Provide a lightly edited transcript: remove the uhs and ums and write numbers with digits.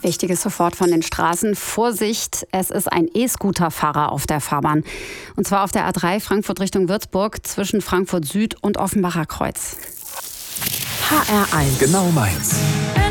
Wichtiges sofort von den Straßen. Vorsicht, es ist ein E-Scooter-Fahrer auf der Fahrbahn. Und zwar auf der A3 Frankfurt Richtung Würzburg zwischen Frankfurt Süd und Offenbacher Kreuz. HR1 Genau meins.